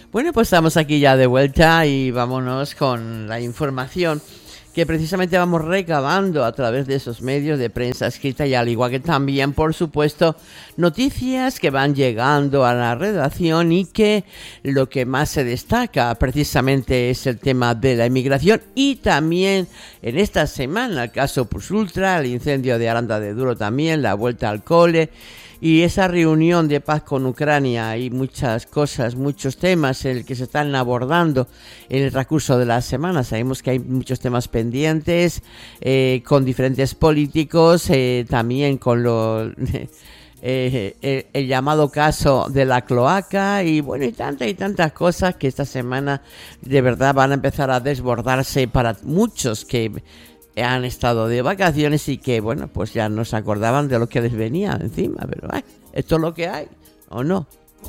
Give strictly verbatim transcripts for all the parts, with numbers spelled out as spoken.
Bueno, pues estamos aquí ya de vuelta y vámonos con la información que precisamente vamos recabando a través de esos medios de prensa escrita y al igual que también, por supuesto, noticias que van llegando a la redacción y que lo que más se destaca precisamente es el tema de la inmigración y también en esta semana el caso Plus Ultra, el incendio de Aranda de Duero también, la vuelta al cole y esa reunión de paz con Ucrania y muchas cosas, muchos temas el que se están abordando en el transcurso de la semana. Sabemos que hay muchos temas pendientes eh, con diferentes políticos, eh, también con lo, eh, el, el llamado caso de la cloaca y bueno, y tantas y tantas cosas que esta semana de verdad van a empezar a desbordarse para muchos que han estado de vacaciones y que, bueno, pues ya no se acordaban de lo que les venía encima, pero ay, esto es lo que hay, ¿o no?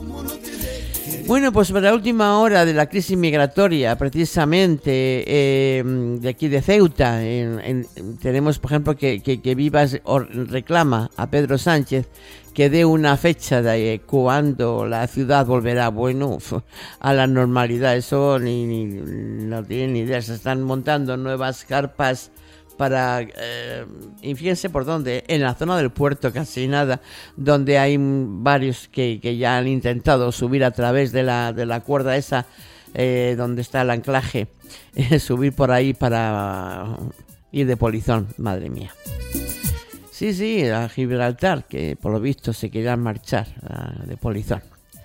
Bueno, pues para la última hora de la crisis migratoria, precisamente eh, de aquí de Ceuta, en, en, tenemos, por ejemplo, que, que, que Vivas reclama a Pedro Sánchez que dé una fecha de cuando la ciudad volverá, bueno, a la normalidad. Eso ni, ni no tienen ni idea, se están montando nuevas carpas para, eh, y fíjense por dónde, en la zona del puerto, casi nada, donde hay varios que, que ya han intentado subir a través de la, de la cuerda esa, eh, donde está el anclaje, eh, subir por ahí para ir de polizón, madre mía. Sí, sí, a Gibraltar, que por lo visto se querían marchar uh, de polizón.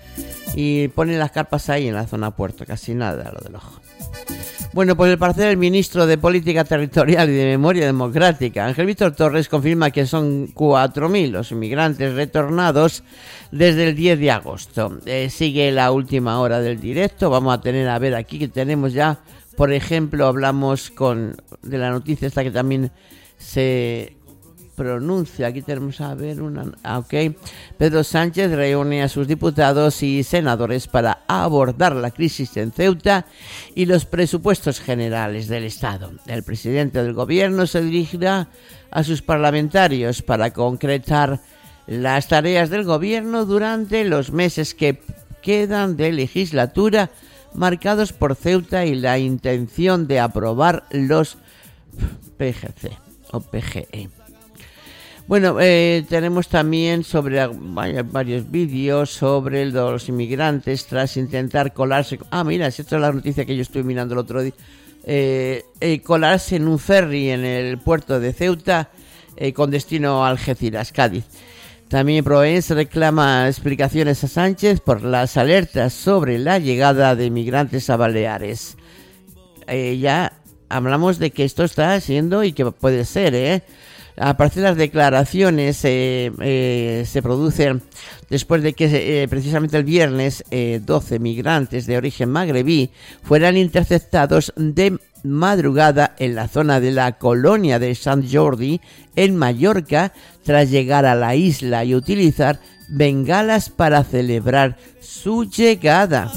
Y ponen las carpas ahí en la zona puerto, casi nada, lo del ojo. Bueno, pues el parecer del ministro de Política Territorial y de Memoria Democrática, Ángel Víctor Torres, confirma que son cuatro mil los inmigrantes retornados desde el diez de agosto. Eh, sigue la última hora del directo, vamos a tener a ver aquí que tenemos ya, por ejemplo, hablamos con de la noticia esta que también se pronuncia, aquí tenemos a ver una, ah, ok, Pedro Sánchez reúne a sus diputados y senadores para abordar la crisis en Ceuta y los presupuestos generales del Estado. El presidente del gobierno se dirigirá a sus parlamentarios para concretar las tareas del gobierno durante los meses que quedan de legislatura marcados por Ceuta y la intención de aprobar los P G C o P G E. Bueno, eh, tenemos también sobre vaya, varios vídeos sobre los inmigrantes tras intentar colarse. Ah, mira, esta es la noticia que yo estuve mirando el otro día. Eh, eh, colarse en un ferry en el puerto de Ceuta eh, con destino a Algeciras, Cádiz. También Provenza reclama explicaciones a Sánchez por las alertas sobre la llegada de inmigrantes a Baleares. Eh, ya hablamos de que esto está siendo y que puede ser, ¿eh? A partir de las declaraciones eh, eh, se producen después de que eh, precisamente el viernes eh, doce migrantes de origen magrebí fueran interceptados de madrugada en la zona de la colonia de Sant Jordi en Mallorca tras llegar a la isla y utilizar bengalas para celebrar su llegada.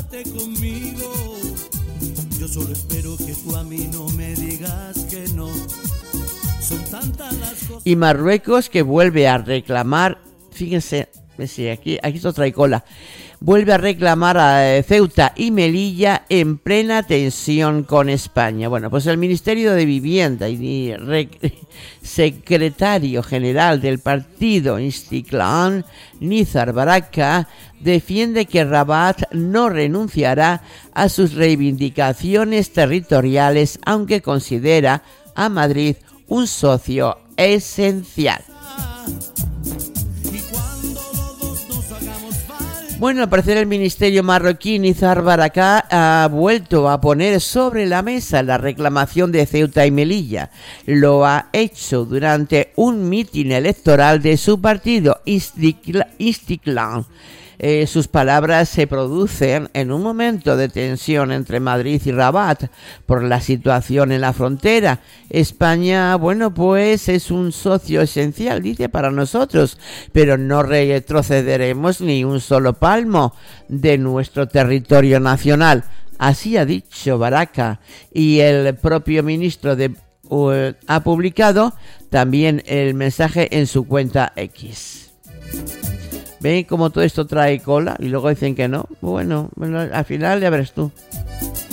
Yo solo espero que tú a mí no me digas que no. Y Marruecos que vuelve a reclamar, fíjense, aquí, aquí está otra cola, vuelve a reclamar a Ceuta y Melilla en plena tensión con España. Bueno, pues el Ministerio de Vivienda y re, secretario general del partido Istiqlal, Nizar Baraka, defiende que Rabat no renunciará a sus reivindicaciones territoriales, aunque considera a Madrid un socio esencial. Bueno, al parecer el ministerio marroquí Nizar Baraka ha vuelto a poner sobre la mesa la reclamación de Ceuta y Melilla. Lo ha hecho durante un mitin electoral de su partido Istiqlal. Eh, sus palabras se producen en un momento de tensión entre Madrid y Rabat por la situación en la frontera. España, bueno, pues es un socio esencial, dice, para nosotros, pero no retrocederemos ni un solo palmo de nuestro territorio nacional. Así ha dicho Baraka, y el propio ministro de, uh, ha publicado también el mensaje en su cuenta X. Ven como todo esto trae cola y luego dicen que no. Bueno, bueno, al final ya verás tú.